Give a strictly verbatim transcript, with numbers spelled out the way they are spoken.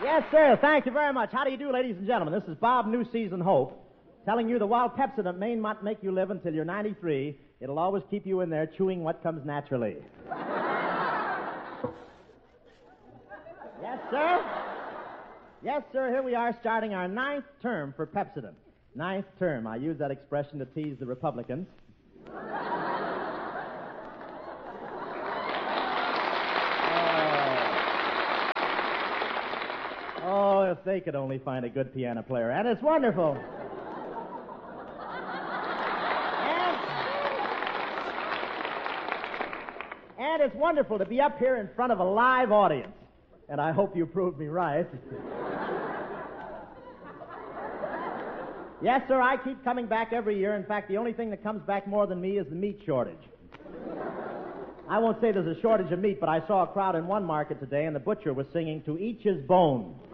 Yes, sir. Thank you very much. How do you do, ladies and gentlemen? This is Bob New Season Hope telling you that while Pepsodent may not make you live until you're ninety-three, it'll always keep you in there chewing what comes naturally. Yes, sir. Yes, sir. Here we are starting our ninth term for Pepsodent. Ninth term. I use that expression to tease the Republicans. Oh, if they could only find a good piano player. And it's wonderful. and, and it's wonderful to be up here in front of a live audience. And I hope you proved me right. Yes, sir, I keep coming back every year. In fact, the only thing that comes back more than me is the meat shortage. I won't say there's a shortage of meat, but I saw a crowd in one market today, and the butcher was singing, "To each his bone."